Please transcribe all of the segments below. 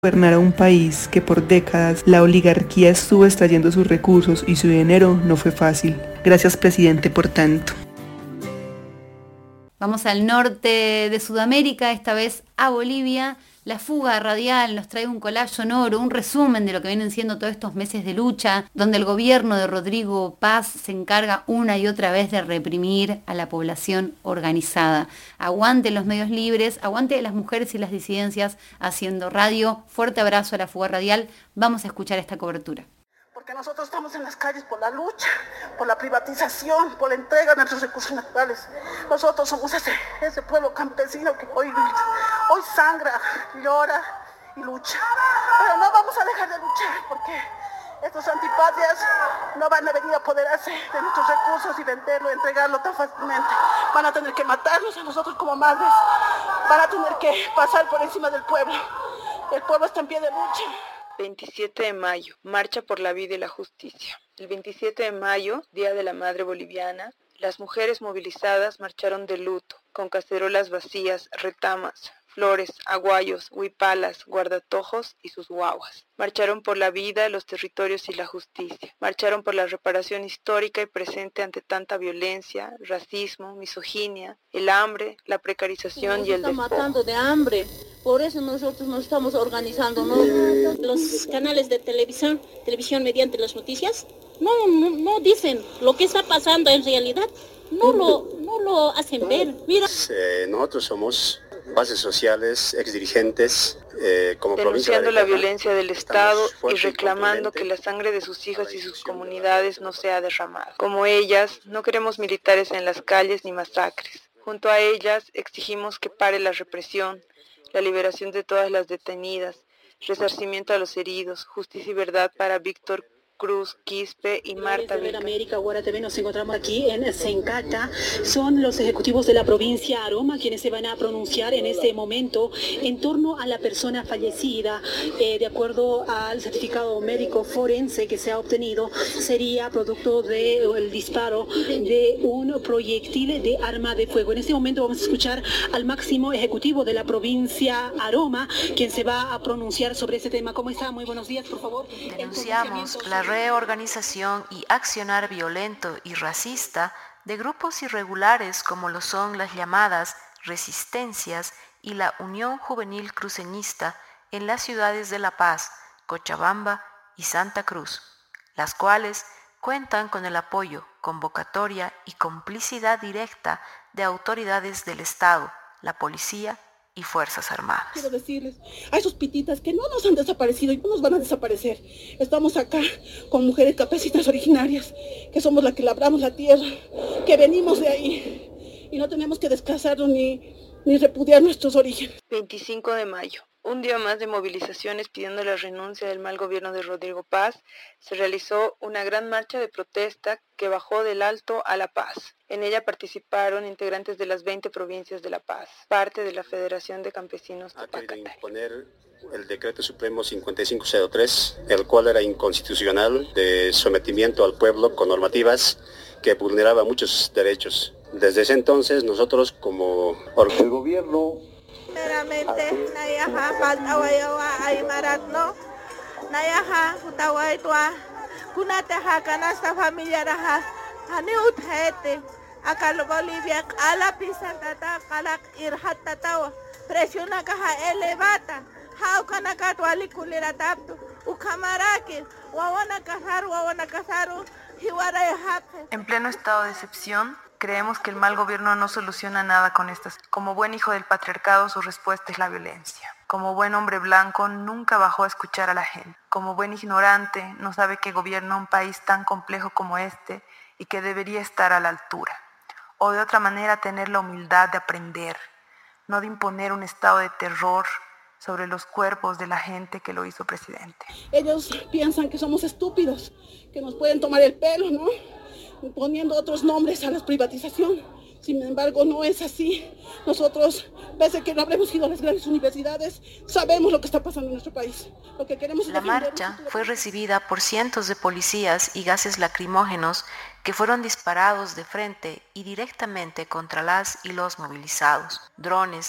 Gobernar a un país que por décadas la oligarquía estuvo extrayendo sus recursos y su dinero no fue fácil. Gracias, presidente, por tanto. Vamos al norte de Sudamérica, esta vez a Bolivia. La fuga radial nos trae un collage sonoro, un resumen de lo que vienen siendo todos estos meses de lucha, donde el gobierno de Rodrigo Paz se encarga una y otra vez de reprimir a la población organizada. Aguante los medios libres, aguante las mujeres y las disidencias haciendo radio. Fuerte abrazo a la fuga radial. Vamos a escuchar esta cobertura. Porque nosotros estamos en las calles por la lucha, por la privatización, por la entrega de nuestros recursos naturales. Nosotros somos ese pueblo campesino que hoy sangra, llora y lucha. Pero no vamos a dejar de luchar porque estos antipatrias no van a venir a apoderarse de nuestros recursos y venderlo, entregarlo tan fácilmente. Van a tener que matarnos a nosotros como madres. Van a tener que pasar por encima del pueblo. El pueblo está en pie de lucha. 27 de mayo, Marcha por la Vida y la Justicia. El 27 de mayo, Día de la Madre Boliviana, las mujeres movilizadas marcharon de luto, con cacerolas vacías, retamas, flores, aguayos, huipalas, guardatojos y sus guaguas. Marcharon por la vida, los territorios y la justicia. Marcharon por la reparación histórica y presente ante tanta violencia, racismo, misoginia, el hambre, la precarización y el despojo. Nos están matando de hambre. Por eso nosotros nos estamos organizando, ¿no? Los canales de televisión mediante las noticias, no dicen lo que está pasando en realidad, no lo hacen ver. Mira. Nosotros somos bases sociales, exdirigentes, como denunciando la violencia del Estado y reclamando que la sangre de sus hijas y sus comunidades no sea derramada. Como ellas, no queremos militares en las calles ni masacres. Junto a ellas, exigimos que pare la represión, la liberación de todas las detenidas, resarcimiento a los heridos, justicia y verdad para Víctor Cruz Quispe y Marta Vilca. América, Guara TV, nos encontramos aquí en Sencata. Son los ejecutivos de la provincia Aroma quienes se van a pronunciar en este momento en torno a la persona fallecida. De acuerdo al certificado médico forense que se ha obtenido, sería producto del disparo de un proyectil de arma de fuego. En este momento vamos a escuchar al máximo ejecutivo de la provincia Aroma, quien se va a pronunciar sobre este tema. ¿Cómo está? Muy buenos días, por favor. Denunciamos la reorganización y accionar violento y racista de grupos irregulares como lo son las llamadas Resistencias y la Unión Juvenil Cruceñista en las ciudades de La Paz, Cochabamba y Santa Cruz, las cuales cuentan con el apoyo, convocatoria y complicidad directa de autoridades del Estado, la policía y Fuerzas Armadas. Quiero decirles a esos pititas que no nos han desaparecido y no nos van a desaparecer. Estamos acá con mujeres campesinas originarias, que somos las que labramos la tierra, que venimos de ahí y no tenemos que descansarnos ni repudiar nuestros orígenes. 25 de mayo. Un día más de movilizaciones pidiendo la renuncia del mal gobierno de Rodrigo Paz, se realizó una gran marcha de protesta que bajó del Alto a La Paz. En ella participaron integrantes de las 20 provincias de La Paz, parte de la Federación de Campesinos de Pacatay. Imponer el decreto supremo 5503, el cual era inconstitucional, de sometimiento al pueblo con normativas que vulneraba muchos derechos. Desde ese entonces nosotros como el gobierno primeramente nayaha paltawayawa ay maratno nayaha utawaitwa kunateha kanasta familia raha hani uthete akal Bolivia ala pisantata kalak irhatatawa presiona kaha elevata hau kanaka twali kulira taptu ukamaraki wawana kasaru hiwara yahape. En pleno estado de excepción, creemos que el mal gobierno no soluciona nada con estas. Como buen hijo del patriarcado, su respuesta es la violencia. Como buen hombre blanco, nunca bajó a escuchar a la gente. Como buen ignorante, no sabe que gobierna un país tan complejo como este y que debería estar a la altura. O de otra manera, tener la humildad de aprender, no de imponer un estado de terror sobre los cuerpos de la gente que lo hizo presidente. Ellos piensan que somos estúpidos, que nos pueden tomar el pelo, ¿no? Poniendo otros nombres a la privatización. Sin embargo, no es así. Nosotros, pese a que no habremos ido a las grandes universidades, sabemos lo que está pasando en nuestro país. Lo que queremos es La marcha fue recibida por cientos de policías y gases lacrimógenos que fueron disparados de frente y directamente contra las y los movilizados. Drones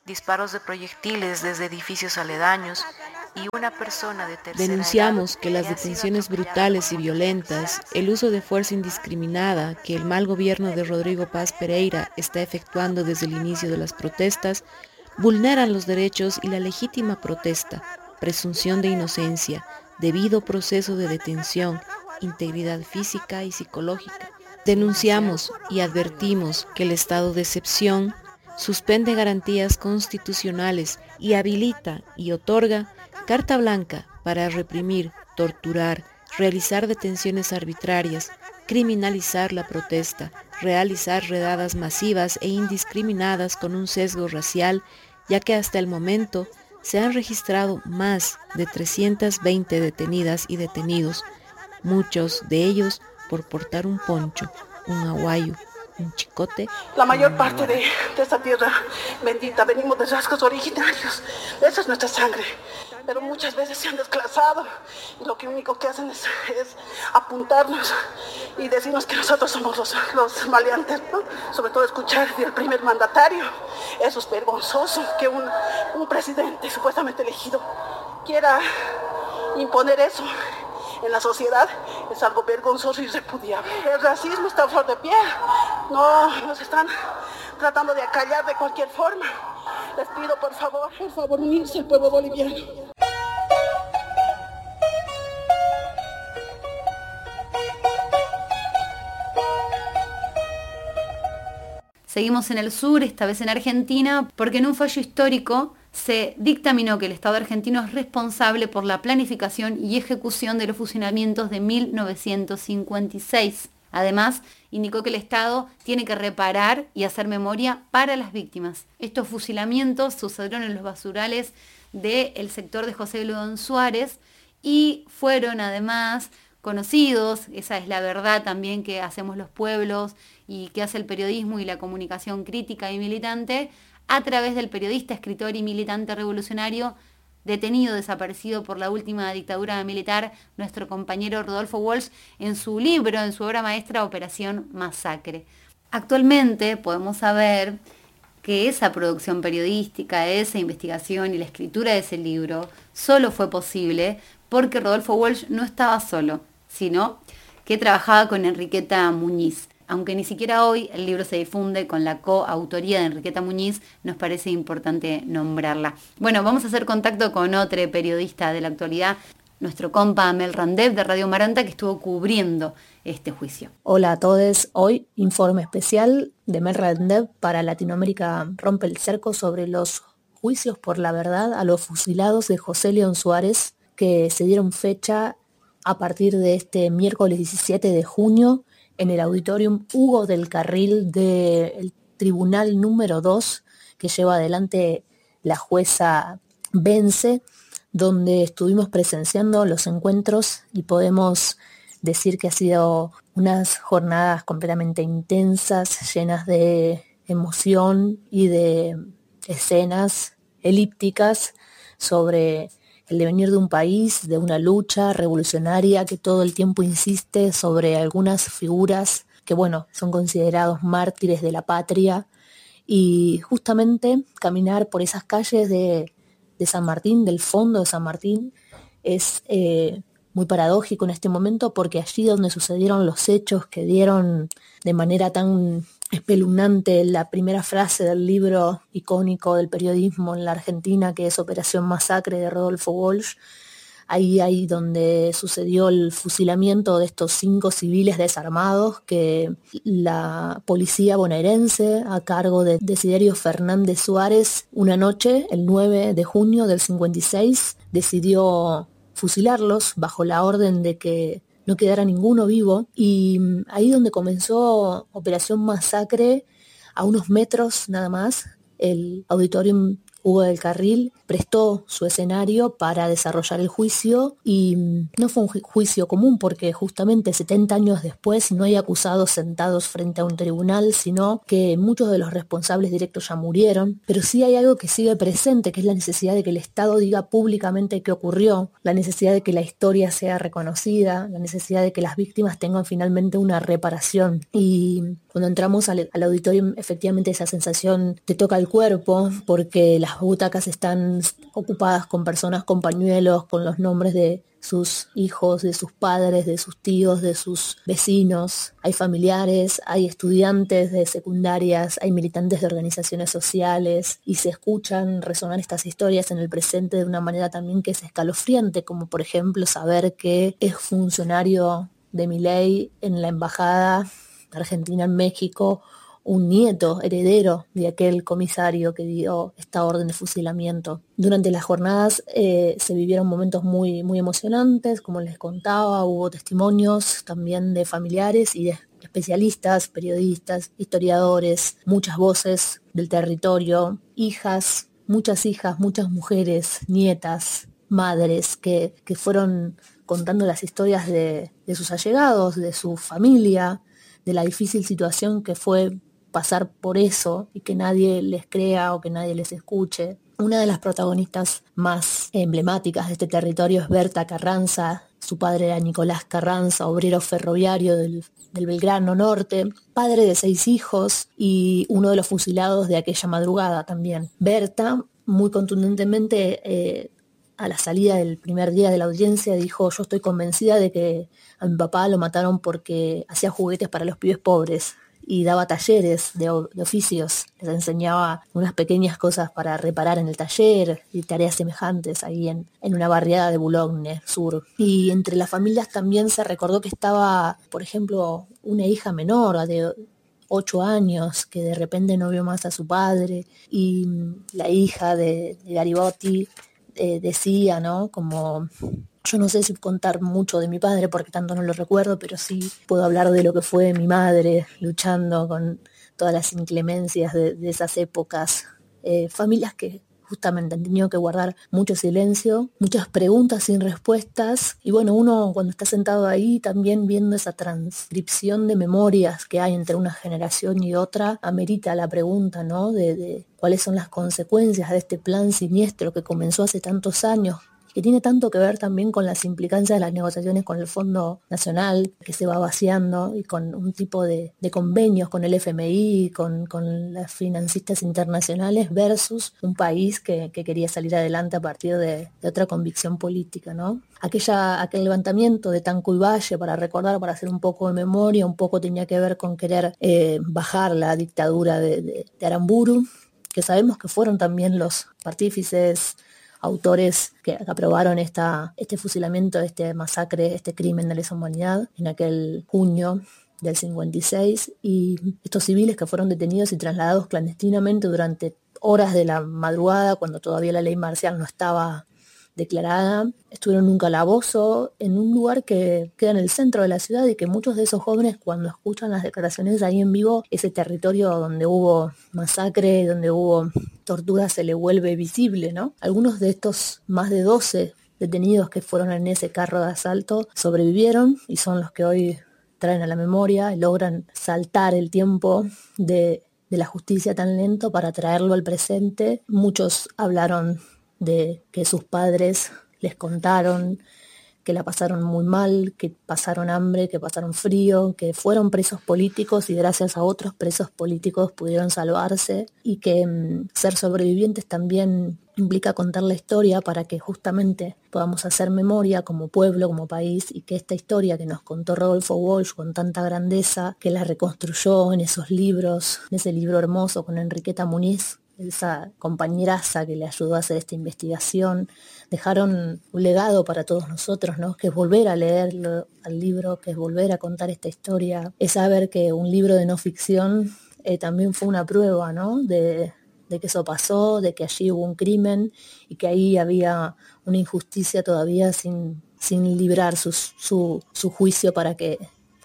disparos de proyectiles desde edificios aledaños y una persona de tercera Denunciamos edad que las ha sido detenciones atropellada brutales y por violentas, el uso de fuerza indiscriminada que el mal gobierno de Rodrigo Paz Pereira está efectuando desde el inicio de las protestas, vulneran los derechos y la legítima protesta, presunción de inocencia, debido proceso de detención, integridad física y psicológica. Denunciamos y advertimos que el estado de excepción suspende garantías constitucionales y habilita y otorga carta blanca para reprimir, torturar, realizar detenciones arbitrarias, criminalizar la protesta, realizar redadas masivas e indiscriminadas con un sesgo racial, ya que hasta el momento se han registrado más de 320 detenidas y detenidos, muchos de ellos por portar un poncho, un aguayo, un chicote. La mayor parte de esta tierra bendita venimos de rasgos originarios. Esa es nuestra sangre. Pero muchas veces se han desclasado y lo único que hacen es apuntarnos y decirnos que nosotros somos los maleantes, ¿no? Sobre todo escuchar del primer mandatario. Eso es vergonzoso, que un presidente supuestamente elegido quiera imponer eso en la sociedad. Es algo vergonzoso y repudiable. El racismo está a flor de piel. No nos están tratando de acallar de cualquier forma. Les pido por favor unirse al pueblo boliviano. Seguimos en el sur, esta vez en Argentina, porque en un fallo histórico se dictaminó que el Estado argentino es responsable por la planificación y ejecución de los fusilamientos de 1956. Además, indicó que el Estado tiene que reparar y hacer memoria para las víctimas. Estos fusilamientos sucedieron en los basurales del sector de José León Suárez y fueron además conocidos, esa es la verdad también que hacemos los pueblos y que hace el periodismo y la comunicación crítica y militante, a través del periodista, escritor y militante revolucionario detenido, desaparecido por la última dictadura militar, nuestro compañero Rodolfo Walsh, en su libro, en su obra maestra Operación Masacre. Actualmente podemos saber que esa producción periodística, esa investigación y la escritura de ese libro solo fue posible porque Rodolfo Walsh no estaba solo, sino que trabajaba con Enriqueta Muñiz. Aunque ni siquiera hoy el libro se difunde con la coautoría de Enriqueta Muñiz, nos parece importante nombrarla. Bueno, vamos a hacer contacto con otro periodista de la actualidad, nuestro compa Mel Randev de Radio Maranta, que estuvo cubriendo este juicio. Hola a todos, hoy informe especial de Mel Randev para Latinoamérica Rompe el Cerco sobre los juicios por la verdad a los fusilados de José León Suárez, que se dieron fecha a partir de este miércoles 17 de junio en el Auditorium Hugo del Carril del Tribunal número 2 que lleva adelante la jueza Bence, donde estuvimos presenciando los encuentros y podemos decir que ha sido unas jornadas completamente intensas, llenas de emoción y de escenas elípticas sobre el devenir de un país, de una lucha revolucionaria que todo el tiempo insiste sobre algunas figuras que, son considerados mártires de la patria, y justamente caminar por esas calles de San Martín, del fondo de San Martín, es muy paradójico en este momento, porque allí donde sucedieron los hechos que dieron de manera tan espeluznante la primera frase del libro icónico del periodismo en la Argentina, que es Operación Masacre de Rodolfo Walsh, ahí donde sucedió el fusilamiento de estos 5 civiles desarmados que la policía bonaerense, a cargo de Desiderio Fernández Suárez, una noche, el 9 de junio del 56, decidió fusilarlos bajo la orden de que no quedara ninguno vivo, y ahí donde comenzó Operación Masacre, a unos metros nada más, el Auditorium Hugo del Carril prestó su escenario para desarrollar el juicio, y no fue un juicio común porque justamente 70 años después no hay acusados sentados frente a un tribunal, sino que muchos de los responsables directos ya murieron, pero sí hay algo que sigue presente, que es la necesidad de que el Estado diga públicamente qué ocurrió, la necesidad de que la historia sea reconocida, la necesidad de que las víctimas tengan finalmente una reparación. Y Cuando entramos al auditorio, efectivamente esa sensación te toca el cuerpo, porque las butacas están ocupadas con personas con pañuelos, con los nombres de sus hijos, de sus padres, de sus tíos, de sus vecinos. Hay familiares, hay estudiantes de secundarias, hay militantes de organizaciones sociales, y se escuchan resonar estas historias en el presente de una manera también que es escalofriante, como por ejemplo saber que es funcionario de Milei en la embajada argentina en México, un nieto heredero de aquel comisario que dio esta orden de fusilamiento. Durante las jornadas se vivieron momentos muy, muy emocionantes, como les contaba, hubo testimonios también de familiares y de especialistas, periodistas, historiadores, muchas voces del territorio, muchas hijas, muchas mujeres, nietas, madres que fueron contando las historias de sus allegados, de su familia, de la difícil situación que fue pasar por eso y que nadie les crea o que nadie les escuche. Una de las protagonistas más emblemáticas de este territorio es Berta Carranza. Su padre era Nicolás Carranza, obrero ferroviario del Belgrano Norte, padre de 6 hijos y uno de los fusilados de aquella madrugada también. Berta, muy contundentemente, a la salida del primer día de la audiencia, dijo: yo estoy convencida de que a mi papá lo mataron porque hacía juguetes para los pibes pobres y daba talleres de oficios, les enseñaba unas pequeñas cosas para reparar en el taller y tareas semejantes ahí en una barriada de Boulogne Sur. Y entre las familias también se recordó que estaba, por ejemplo, una hija menor de 8 años que de repente no vio más a su padre, y la hija de Garibaldi decía, ¿no? Como, yo no sé si contar mucho de mi padre porque tanto no lo recuerdo, pero sí puedo hablar de lo que fue mi madre luchando con todas las inclemencias de esas épocas. Familias que justamente han tenido que guardar mucho silencio, muchas preguntas sin respuestas, y bueno, uno cuando está sentado ahí también viendo esa transcripción de memorias que hay entre una generación y otra, amerita la pregunta, ¿no? de cuáles son las consecuencias de este plan siniestro que comenzó hace tantos años, que tiene tanto que ver también con las implicancias de las negociaciones con el Fondo Nacional, que se va vaciando, y con un tipo de convenios con el FMI, con las financistas internacionales, versus un país que quería salir adelante a partir de otra convicción política, ¿no? Aquel levantamiento de Tanco y Valle, para recordar, para hacer un poco de memoria, un poco tenía que ver con querer bajar la dictadura de Aramburu, que sabemos que fueron también los partífices, autores que aprobaron este fusilamiento, este masacre, este crimen de lesa humanidad en aquel junio del 56, y estos civiles que fueron detenidos y trasladados clandestinamente durante horas de la madrugada, cuando todavía la ley marcial no estaba declarada, estuvieron en un calabozo, en un lugar que queda en el centro de la ciudad, y que muchos de esos jóvenes, cuando escuchan las declaraciones ahí en vivo, ese territorio donde hubo masacre, donde hubo tortura, se le vuelve visible, ¿no? Algunos de estos más de 12 detenidos que fueron en ese carro de asalto sobrevivieron y son los que hoy traen a la memoria y logran saltar el tiempo de la justicia tan lento para traerlo al presente. Muchos hablaron de que sus padres les contaron que la pasaron muy mal, que pasaron hambre, que pasaron frío, que fueron presos políticos y gracias a otros presos políticos pudieron salvarse, y que ser sobrevivientes también implica contar la historia para que justamente podamos hacer memoria como pueblo, como país, y que esta historia que nos contó Rodolfo Walsh con tanta grandeza, que la reconstruyó en esos libros, en ese libro hermoso con Enriqueta Muniz, esa compañeraza que le ayudó a hacer esta investigación, dejaron un legado para todos nosotros, ¿no? Que es volver a leerlo al libro, que es volver a contar esta historia, es saber que un libro de no ficción también fue una prueba, ¿no? de que eso pasó, de que allí hubo un crimen y que ahí había una injusticia todavía sin librar su juicio para que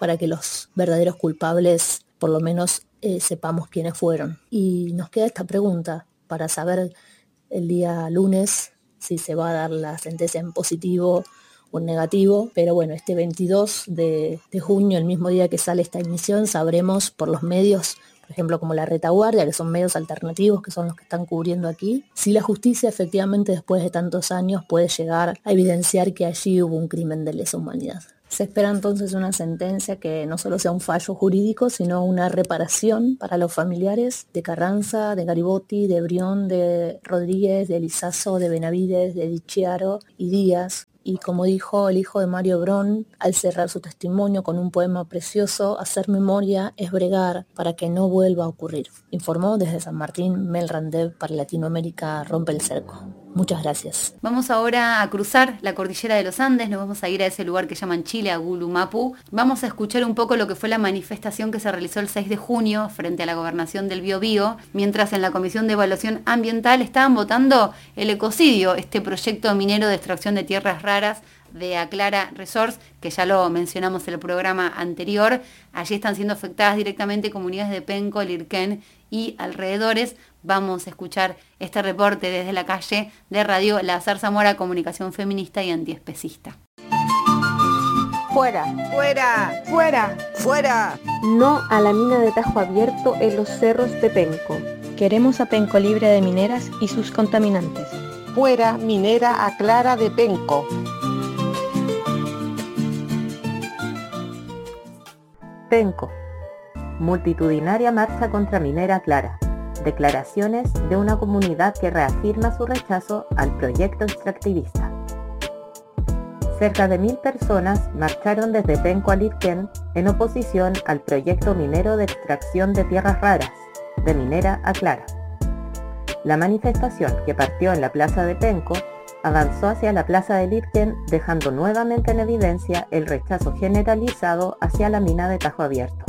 los verdaderos culpables por lo menos sepamos quiénes fueron. Y nos queda esta pregunta para saber el día lunes si se va a dar la sentencia en positivo o en negativo, pero bueno, este 22 de junio, el mismo día que sale esta emisión, sabremos por los medios, por ejemplo como La Retaguardia, que son medios alternativos, que son los que están cubriendo aquí, si la justicia efectivamente después de tantos años puede llegar a evidenciar que allí hubo un crimen de lesa humanidad. Se espera entonces una sentencia que no solo sea un fallo jurídico, sino una reparación para los familiares de Carranza, de Garibotti, de Brión, de Rodríguez, de Lizazo, de Benavides, de Di Chiaro y Díaz. Y como dijo el hijo de Mario Brón, al cerrar su testimonio con un poema precioso, hacer memoria es bregar para que no vuelva a ocurrir. Informó desde San Martín Mel Randev para Latinoamérica Rompe el Cerco. Muchas gracias. Vamos ahora a cruzar la cordillera de los Andes, nos vamos a ir a ese lugar que llaman Chile, a Gulumapu. Vamos a escuchar un poco lo que fue la manifestación que se realizó el 6 de junio frente a la gobernación del Biobío, mientras en la Comisión de Evaluación Ambiental estaban votando el ecocidio, este proyecto minero de extracción de tierras raras de Aclara Resource, que ya lo mencionamos en el programa anterior. Allí están siendo afectadas directamente comunidades de Penco, Lirquén y alrededores. Vamos a escuchar este reporte desde la calle de Radio La Zarzamora, comunicación feminista y antiespecista. Fuera, fuera, fuera, fuera. No a la mina de Tajo Abierto en los cerros de Penco. Queremos a Penco libre de mineras y sus contaminantes. Fuera minera Aclara de Penco. Penco. Multitudinaria marcha contra minera Aclara. Declaraciones de una comunidad que reafirma su rechazo al proyecto extractivista. Cerca de 1000 personas marcharon desde Penco a Lirquén en oposición al proyecto minero de extracción de tierras raras, de minera Aclara. La manifestación, que partió en la plaza de Penco, avanzó hacia la plaza de Lirquén, dejando nuevamente en evidencia el rechazo generalizado hacia la mina de Tajo Abierto.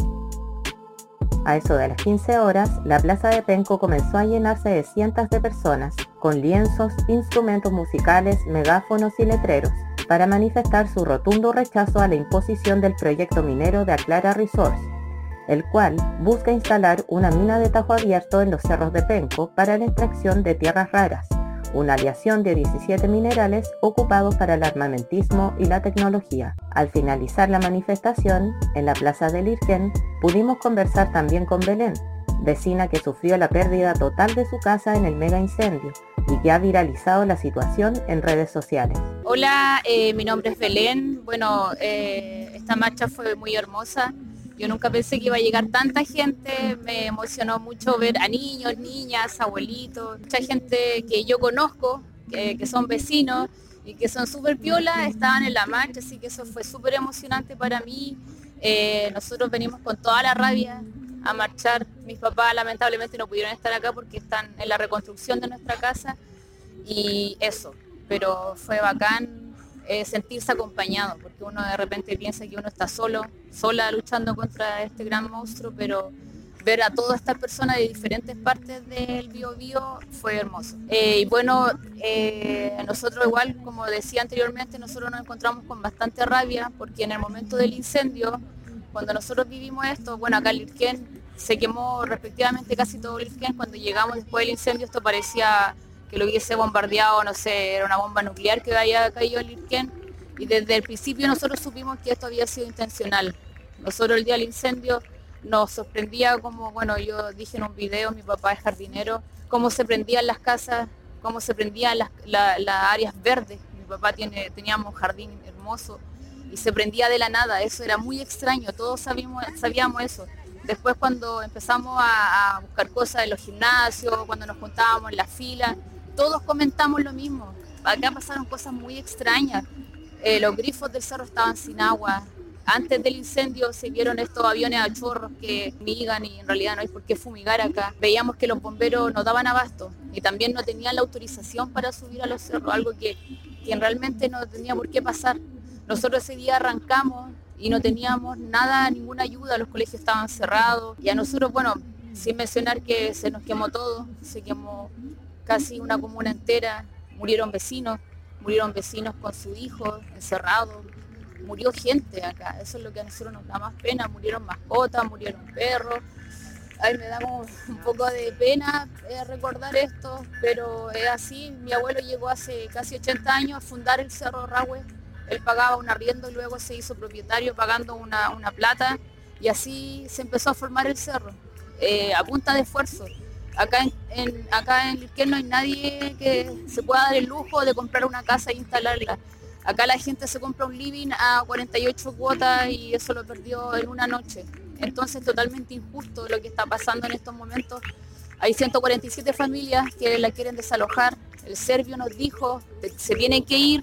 A eso de las 15 horas, la plaza de Penco comenzó a llenarse de cientos de personas, con lienzos, instrumentos musicales, megáfonos y letreros, para manifestar su rotundo rechazo a la imposición del proyecto minero de Aclara Resource, el cual busca instalar una mina de Tajo Abierto en los cerros de Penco para la extracción de tierras raras, una aleación de 17 minerales ocupados para el armamentismo y la tecnología. Al finalizar la manifestación, en la plaza de Lirquén, pudimos conversar también con Belén, vecina que sufrió la pérdida total de su casa en el mega incendio y que ha viralizado la situación en redes sociales. Hola, mi nombre es Belén. Bueno, esta marcha fue muy hermosa. Yo nunca pensé que iba a llegar tanta gente, me emocionó mucho ver a niños, niñas, abuelitos, mucha gente que yo conozco, que son vecinos y que son súper piolas, estaban en la marcha, así que eso fue súper emocionante para mí. Nosotros venimos con toda la rabia a marchar. Mis papás lamentablemente no pudieron estar acá porque están en la reconstrucción de nuestra casa y eso, pero fue bacán. Sentirse acompañado, porque uno de repente piensa que uno está sola luchando contra este gran monstruo, pero ver a todas estas personas de diferentes partes del Biobío fue hermoso. Y bueno, nosotros igual, como decía anteriormente, nosotros nos encontramos con bastante rabia, porque en el momento del incendio, cuando nosotros vivimos esto, bueno, acá en Lirquén se quemó respectivamente casi todo Lirquén. Cuando llegamos después del incendio, esto parecía que lo hubiese bombardeado, no sé, era una bomba nuclear que había caído en Lirquén, y desde el principio nosotros supimos que esto había sido intencional. Nosotros el día del incendio nos sorprendía como, bueno, yo dije en un video, mi papá es jardinero, cómo se prendían las casas, cómo se prendían las áreas verdes. Mi papá teníamos un jardín hermoso y se prendía de la nada, eso era muy extraño, todos sabíamos eso. Después cuando empezamos a buscar cosas en los gimnasios, cuando nos juntábamos en la fila, todos comentamos lo mismo. Acá pasaron cosas muy extrañas. Los grifos del cerro estaban sin agua. Antes del incendio se vieron estos aviones a chorros que fumigan y en realidad no hay por qué fumigar acá. Veíamos que los bomberos no daban abasto y también no tenían la autorización para subir a los cerros, algo que realmente no tenía por qué pasar. Nosotros ese día arrancamos y no teníamos nada, ninguna ayuda, los colegios estaban cerrados y a nosotros, bueno, sin mencionar que se nos quemó todo, se quemó casi una comuna entera, murieron vecinos con sus hijos encerrados, murió gente acá, eso es lo que a nosotros nos da más pena, murieron mascotas, murieron perros. Ay, me da como un poco de pena recordar esto, pero es así. Mi abuelo llegó hace casi 80 años a fundar el Cerro Rahue. Él pagaba un arriendo y luego se hizo propietario pagando una plata y así se empezó a formar el cerro, a punta de esfuerzo. Acá en Lirquén no hay nadie que se pueda dar el lujo de comprar una casa e instalarla. Acá la gente se compra un living a 48 cuotas y eso lo perdió en una noche. Entonces totalmente injusto lo que está pasando en estos momentos. Hay 147 familias que la quieren desalojar. El serbio nos dijo que se tiene que ir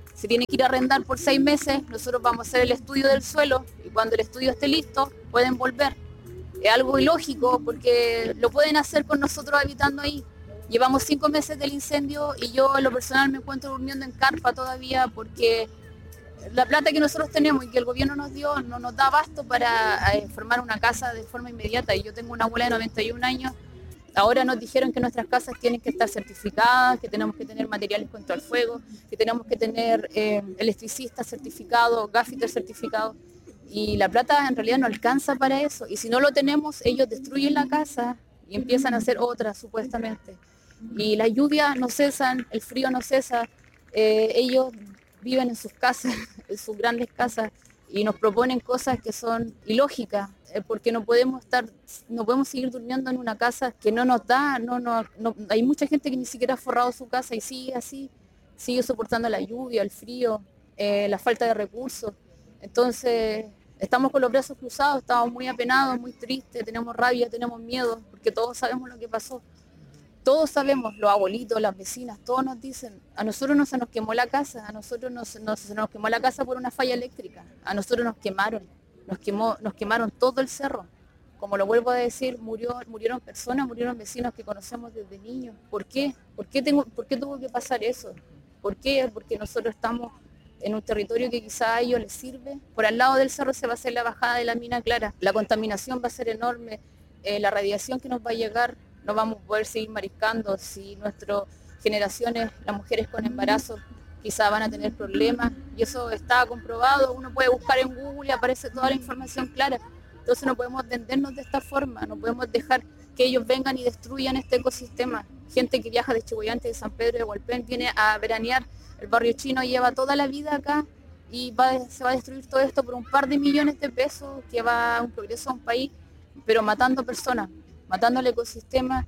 a arrendar por 6 meses. Nosotros vamos a hacer el estudio del suelo y cuando el estudio esté listo pueden volver. Es algo ilógico porque lo pueden hacer con nosotros habitando ahí. Llevamos 5 meses del incendio y yo en lo personal me encuentro durmiendo en carpa todavía porque la plata que nosotros tenemos y que el gobierno nos dio no nos da abasto para formar una casa de forma inmediata. Y yo tengo una abuela de 91 años. Ahora nos dijeron que nuestras casas tienen que estar certificadas, que tenemos que tener materiales contra el fuego, que tenemos que tener electricistas certificados, gaffiter certificados. Y la plata en realidad no alcanza para eso. Y si no lo tenemos, ellos destruyen la casa y empiezan a hacer otra supuestamente. Y las lluvias no cesan, el frío no cesa. Ellos viven en sus casas, en sus grandes casas, y nos proponen cosas que son ilógicas, porque no podemos seguir durmiendo en una casa que no nos da, hay mucha gente que ni siquiera ha forrado su casa y sigue así, sigue soportando la lluvia, el frío, la falta de recursos. Entonces estamos con los brazos cruzados, estamos muy apenados, muy tristes, tenemos rabia, tenemos miedo, porque todos sabemos lo que pasó. Todos sabemos, los abuelitos, las vecinas, todos nos dicen, a nosotros no se nos quemó la casa, a nosotros no se nos quemó la casa por una falla eléctrica, a nosotros nos quemaron todo el cerro. Como lo vuelvo a decir, murieron personas, murieron vecinos que conocemos desde niños. ¿Por qué? ¿Por qué tuvo que pasar eso? ¿Por qué? Porque nosotros estamos en un territorio que quizá a ellos les sirve. Por al lado del cerro se va a hacer la bajada de la mina Clara, la contaminación va a ser enorme, la radiación que nos va a llegar. No vamos a poder seguir mariscando si nuestras generaciones, las mujeres con embarazo, quizá van a tener problemas. Y eso está comprobado, uno puede buscar en Google y aparece toda la información clara. Entonces no podemos vendernos de esta forma, no podemos dejar que ellos vengan y destruyan este ecosistema. Gente que viaja de Chihuayante, de San Pedro de Hualpén, viene a veranear, el barrio chino lleva toda la vida acá y se va a destruir todo esto por un par de millones de pesos que va a un progreso a un país, pero matando personas, matando el ecosistema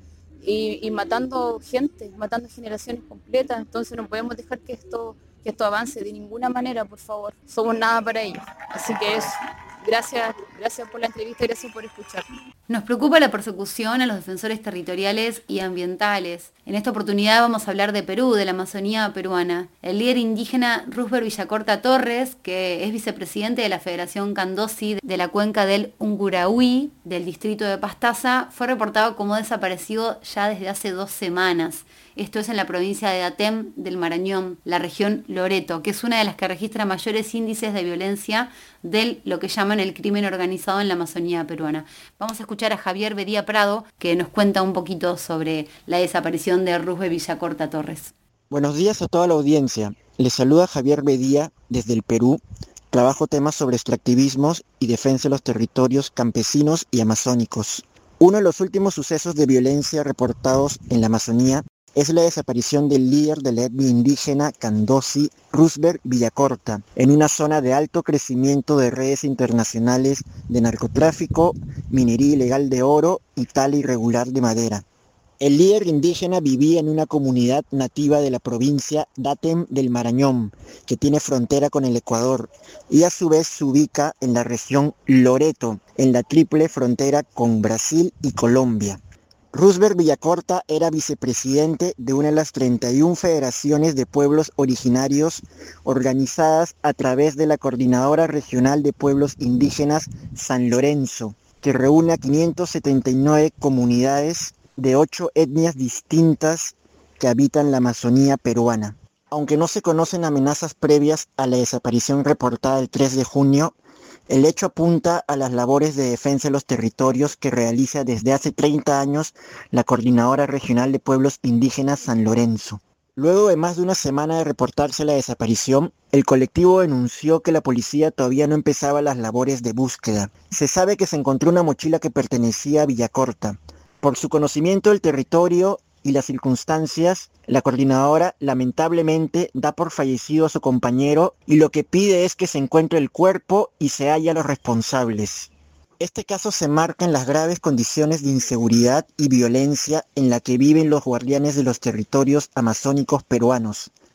y matando gente, matando generaciones completas. Entonces no podemos dejar que esto avance de ninguna manera, por favor. Somos nada para ellos. Así que eso. Gracias por la entrevista y gracias por escuchar. Nos preocupa la persecución a los defensores territoriales y ambientales. En esta oportunidad vamos a hablar de Perú, de la Amazonía peruana. El líder indígena Rusber Villacorta Torres, que es vicepresidente de la Federación Candosi de la cuenca del Ungurahui, del distrito de Pastaza, fue reportado como desaparecido ya desde hace 2 semanas. Esto es en la provincia de Atem del Marañón, la región Loreto, que es una de las que registra mayores índices de violencia de lo que llaman el crimen organizado en la Amazonía peruana. Vamos a escuchar a Javier Bedía Prado, que nos cuenta un poquito sobre la desaparición de Rusber Villacorta Torres. Buenos días a toda la audiencia. Les saluda Javier Bedía desde el Perú. Trabajo temas sobre extractivismos y defensa de los territorios campesinos y amazónicos. Uno de los últimos sucesos de violencia reportados en la Amazonía es la desaparición del líder de la etnia indígena Candosi, Rusber Villacorta, en una zona de alto crecimiento de redes internacionales de narcotráfico, minería ilegal de oro y tala irregular de madera. El líder indígena vivía en una comunidad nativa de la provincia Datem del Marañón, que tiene frontera con el Ecuador, y a su vez se ubica en la región Loreto, en la triple frontera con Brasil y Colombia. Rusber Villacorta era vicepresidente de una de las 31 federaciones de pueblos originarios organizadas a través de la Coordinadora Regional de Pueblos Indígenas San Lorenzo, que reúne a 579 comunidades de 8 etnias distintas que habitan la Amazonía peruana. Aunque no se conocen amenazas previas a la desaparición reportada el 3 de junio, el hecho apunta a las labores de defensa de los territorios que realiza desde hace 30 años la Coordinadora Regional de Pueblos Indígenas San Lorenzo. Luego de más de una semana de reportarse la desaparición, el colectivo denunció que la policía todavía no empezaba las labores de búsqueda. Se sabe que se encontró una mochila que pertenecía a Villacorta. Por su conocimiento del territorio y las circunstancias, la coordinadora lamentablemente da por fallecido a su compañero y lo que pide es que se encuentre el cuerpo y se halle a los responsables. Este caso se marca en las graves condiciones de inseguridad y violencia en la que viven los guardianes de los territorios amazónicos peruanos.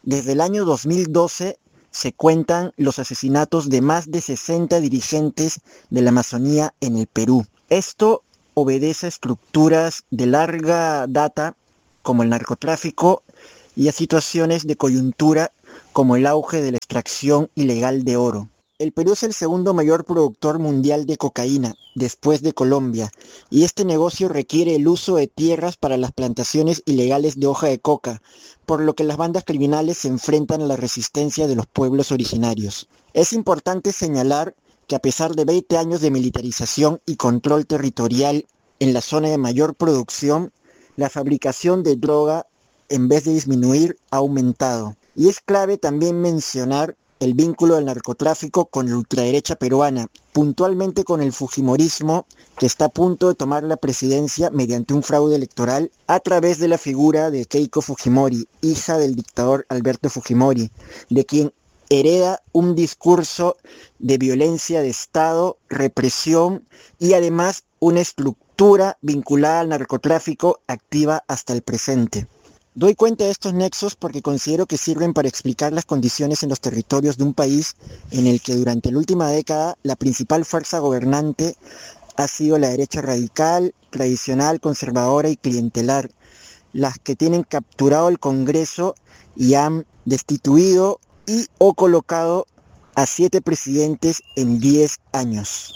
Desde el año 2012 se cuentan los asesinatos de más de 60 dirigentes de la Amazonía en el Perú. Esto obedece a estructuras de larga data como el narcotráfico y a situaciones de coyuntura como el auge de la extracción ilegal de oro. El Perú es el segundo mayor productor mundial de cocaína, después de Colombia, y este negocio requiere el uso de tierras para las plantaciones ilegales de hoja de coca, por lo que las bandas criminales se enfrentan a la resistencia de los pueblos originarios. Es importante señalar que a pesar de 20 años de militarización y control territorial en la zona de mayor producción, la fabricación de droga, en vez de disminuir, ha aumentado. Y es clave también mencionar el vínculo del narcotráfico con la ultraderecha peruana, puntualmente con el fujimorismo, que está a punto de tomar la presidencia mediante un fraude electoral a través de la figura de Keiko Fujimori, hija del dictador Alberto Fujimori, de quien hereda un discurso de violencia de Estado, represión y además una estructura vinculada al narcotráfico activa hasta el presente. Doy cuenta de estos nexos porque considero que sirven para explicar las condiciones en los territorios de un país en el que durante la última década la principal fuerza gobernante ha sido la derecha radical, tradicional, conservadora y clientelar, las que tienen capturado el Congreso y han destituido y o colocado a 7 presidentes en 10 años.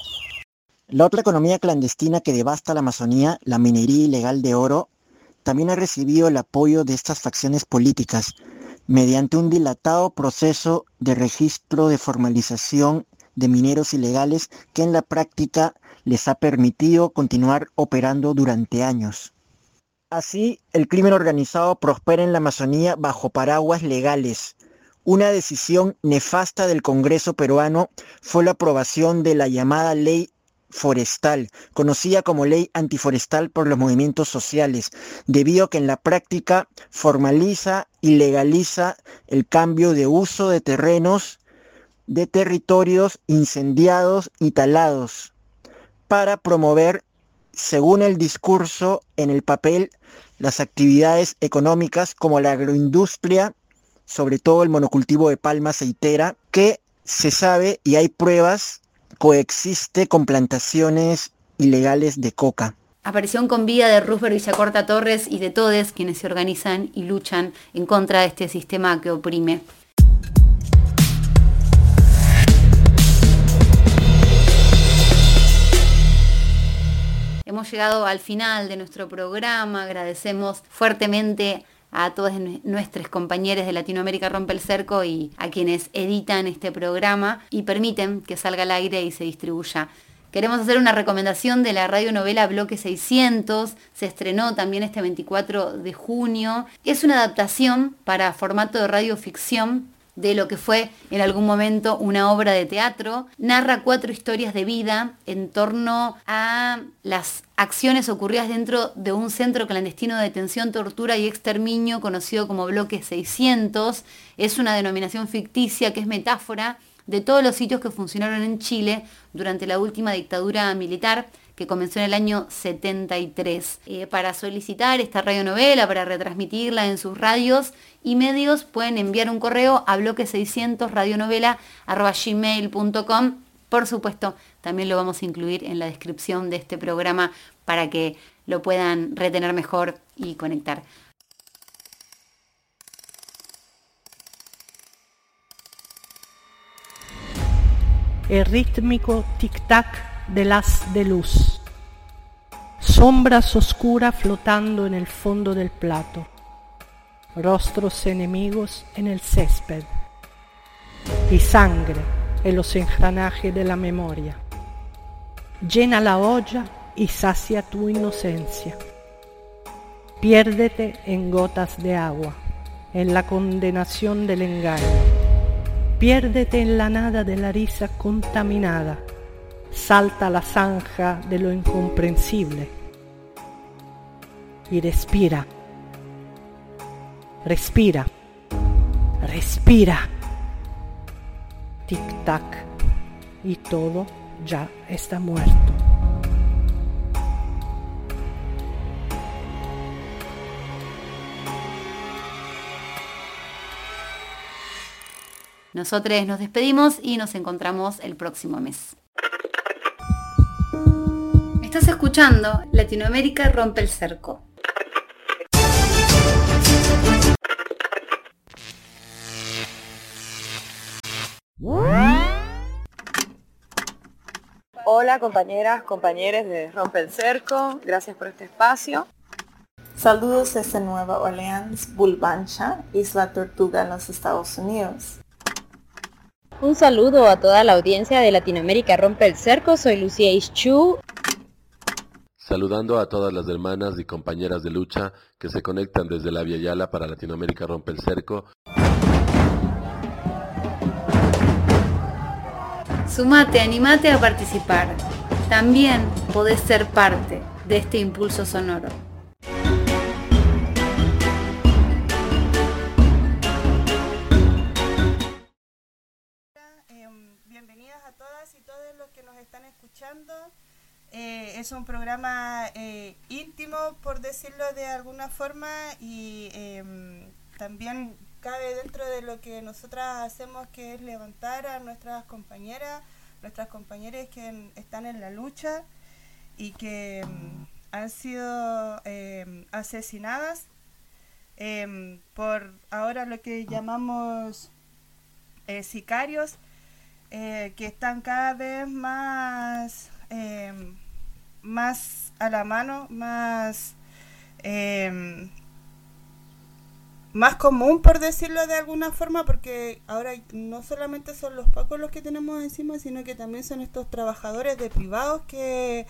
La otra economía clandestina que devasta la Amazonía, la minería ilegal de oro, también ha recibido el apoyo de estas facciones políticas mediante un dilatado proceso de registro de formalización de mineros ilegales que en la práctica les ha permitido continuar operando durante años. Así, el crimen organizado prospera en la Amazonía bajo paraguas legales. Una decisión nefasta del Congreso peruano fue la aprobación de la llamada Ley Forestal, conocida como Ley Antiforestal por los movimientos sociales, debido a que en la práctica formaliza y legaliza el cambio de uso de terrenos, de territorios incendiados y talados, para promover, según el discurso en el papel, las actividades económicas como la agroindustria, sobre todo el monocultivo de palma aceitera, que se sabe y hay pruebas coexiste con plantaciones ilegales de coca. Aparición con vida de Rusber Villacorta Torres y de todos quienes se organizan y luchan en contra de este sistema que oprime. Hemos llegado al final de nuestro programa. Agradecemos fuertemente a todos nuestros compañeros de Latinoamérica Rompe el Cerco y a quienes editan este programa y permiten que salga al aire y se distribuya. Queremos hacer una recomendación de la radionovela Bloque 600, se estrenó también este 24 de junio. Es una adaptación para formato de radioficción de lo que fue en algún momento una obra de teatro. Narra 4 historias de vida en torno a las acciones ocurridas dentro de un centro clandestino de detención, tortura y exterminio conocido como Bloque 600. Es una denominación ficticia que es metáfora de todos los sitios que funcionaron en Chile durante la última dictadura militar que comenzó en el año 73. Para solicitar esta radionovela, para retransmitirla en sus radios y medios, pueden enviar un correo a bloque600radionovela@gmail.com. Por supuesto, también lo vamos a incluir en la descripción de este programa para que lo puedan retener mejor y conectar. El rítmico tic-tac del haz de luz, sombras oscuras flotando en el fondo del plato, rostros enemigos en el césped y sangre en los engranajes de la memoria. Llena la olla y sacia tu inocencia. Piérdete en gotas de agua, en la condenación del engaño. Piérdete en la nada de la risa contaminada. Salta la zanja de lo incomprensible y respira, respira, respira. Tic-tac, y todo ya está muerto. Nosotros nos despedimos y nos encontramos el próximo mes. Estás escuchando Latinoamérica Rompe el Cerco. Hola compañeras, compañeros de Rompe el Cerco, gracias por este espacio. Saludos desde Nueva Orleans, Bulbancha, Isla Tortuga en los Estados Unidos. Un saludo a toda la audiencia de Latinoamérica Rompe el Cerco, soy Lucía Ischu. Saludando a todas las hermanas y compañeras de lucha que se conectan desde la Via Yala para Latinoamérica Rompe el Cerco. Sumate, animate a participar. También podés ser parte de este impulso sonoro. Bienvenidas a todas y todos los que nos están escuchando. Es un programa íntimo, por decirlo de alguna forma, y también cabe dentro de lo que nosotras hacemos, que es levantar a nuestras compañeras que están en la lucha y que han sido asesinadas por ahora lo que llamamos sicarios, que están cada vez más a la mano, más común, por decirlo de alguna forma, porque ahora no solamente son los pacos los que tenemos encima, sino que también son estos trabajadores de privados que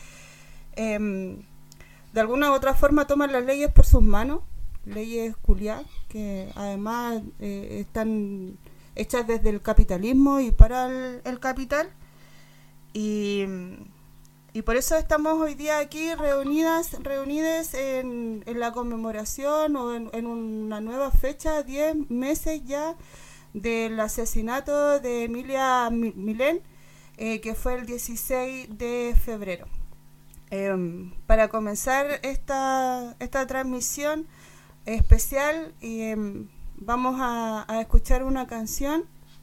de alguna u otra forma toman las leyes por sus manos, leyes culiadas, que además están hechas desde el capitalismo y para el capital, y por eso estamos hoy día aquí reunidas en la conmemoración o en una nueva fecha, 10 meses ya del asesinato de Emilia Milén, que fue el 16 de febrero. Para comenzar esta transmisión especial, vamos a escuchar una canción.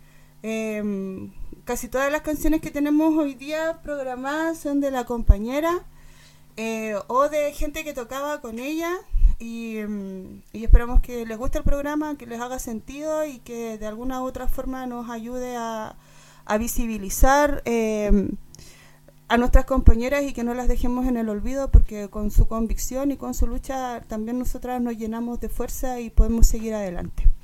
Casi todas las canciones que tenemos hoy día programadas son de la compañera o de gente que tocaba con ella, y esperamos que les guste el programa, que les haga sentido y que de alguna u otra forma nos ayude a visibilizar a nuestras compañeras y que no las dejemos en el olvido, porque con su convicción y con su lucha también nosotras nos llenamos de fuerza y podemos seguir adelante.